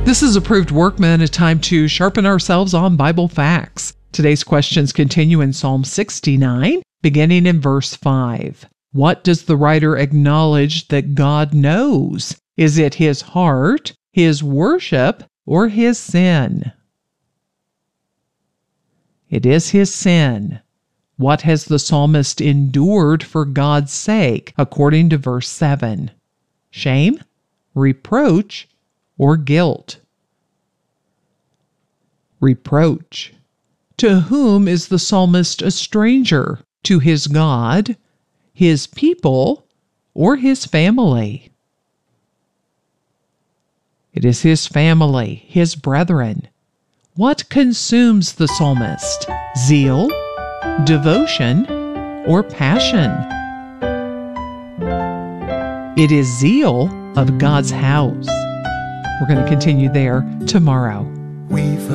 This is Approved Workman, a time to sharpen ourselves on Bible facts. Today's questions continue in Psalm 69, beginning in verse 5. What does the writer acknowledge that God knows? Is it his heart, his worship, or his sin? It is his sin. What has the psalmist endured for God's sake, according to verse 7? Shame, reproach, or guilt? Reproach. To whom is the psalmist a stranger? To his God, his people, or his family? It is his family, his brethren. What consumes the psalmist? Zeal, devotion, or passion? It is zeal of God's house. We're going to continue there tomorrow.